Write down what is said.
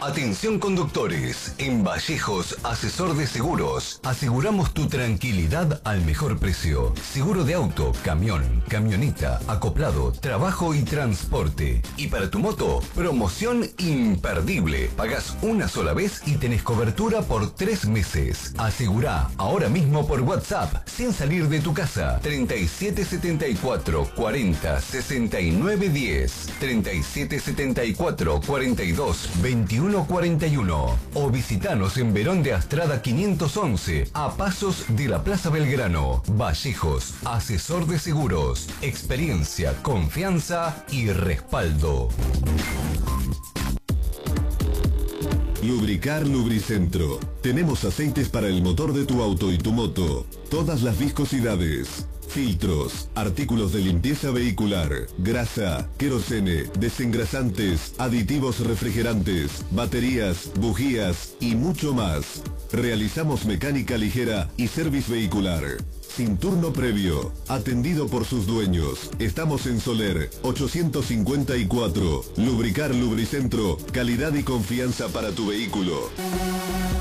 Atención conductores, en Vallejos, asesor de seguros. Aseguramos tu tranquilidad al mejor precio. Seguro de auto, camión, camioneta, acoplado, trabajo y transporte. Y para tu moto, promoción imperdible. Pagás una sola vez y tenés cobertura por 3 meses. Asegurá ahora mismo por WhatsApp, sin salir de tu casa. 3774 40 69 10. 3774 42 21 41 o visitanos en Verón de Astrada 511 a pasos de la Plaza Belgrano. Vallejos, asesor de seguros, experiencia, confianza y respaldo. Lubricar Lubricentro. Tenemos aceites para el motor de tu auto y tu moto. Todas las viscosidades. Filtros, artículos de limpieza vehicular, grasa, querosene, desengrasantes, aditivos refrigerantes, baterías, bujías y mucho más. Realizamos mecánica ligera y service vehicular. Sin turno previo, atendido por sus dueños. Estamos en Soler 854. Lubricar Lubricentro, calidad y confianza para tu vehículo.